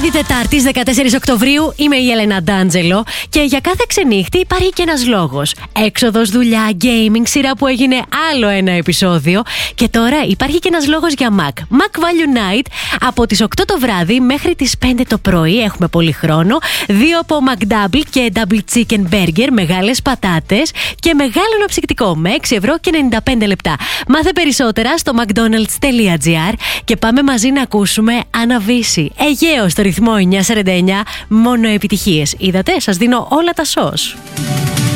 Βράδυ Τετάρτης 14 Οκτωβρίου, είμαι η Έλενα Ντάντζελο και για κάθε ξενύχτη υπάρχει και ένας λόγος. Έξοδος, δουλειά, gaming, σειρά που έγινε άλλο ένα επεισόδιο. Και τώρα υπάρχει και ένας λόγος για Mac. Mac Value Night από τις 8 το βράδυ μέχρι τις 5 το πρωί. Έχουμε πολύ χρόνο. 2 από McDouble και Double Chicken Burger, μεγάλες πατάτες και μεγάλο ψυκτικό με 6 ευρώ και 95 λεπτά. Μάθε περισσότερα στο mcdonalds.gr και πάμε μαζί να ακούσουμε Αναβίση. Αιγαίο στο ρυθμό 949, μόνο επιτυχίες. Είδατε, σας δίνω όλα τα σως.